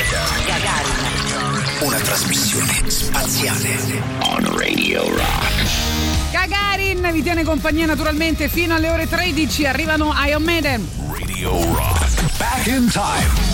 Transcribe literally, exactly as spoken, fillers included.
Gagarin. Una trasmissione spaziale. On Radio Rock. Gagarin vi tiene compagnia naturalmente fino alle ore tredici. Arrivano Iron Maiden. Radio Rock. Back in time.